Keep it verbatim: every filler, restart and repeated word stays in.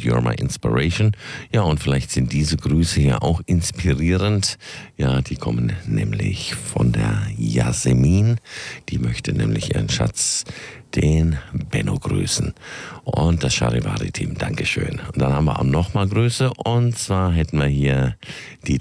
mit You're My Inspiration. Ja, und vielleicht sind diese Grüße ja auch inspirierend. Ja, die kommen nämlich von der Yasemin. Die möchte nämlich ihren Schatz, den Benno, grüßen. Und das Charivari-Team, Dankeschön. Und dann haben wir auch nochmal Grüße. Und zwar hätten wir hier die